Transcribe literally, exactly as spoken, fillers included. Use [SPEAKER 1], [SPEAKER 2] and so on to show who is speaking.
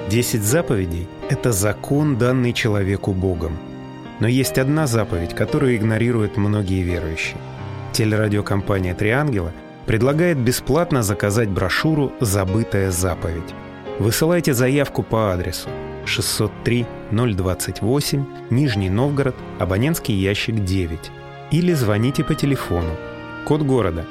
[SPEAKER 1] Десять заповедей – это закон, данный человеку Богом. Но есть одна заповедь, которую игнорируют многие верующие. Телерадиокомпания «Три ангела» предлагает бесплатно заказать брошюру «Забытая заповедь». Высылайте заявку по адресу шестьсот три ноль двадцать восемь, Нижний Новгород, абонентский ящик девять. Или звоните по телефону. Код города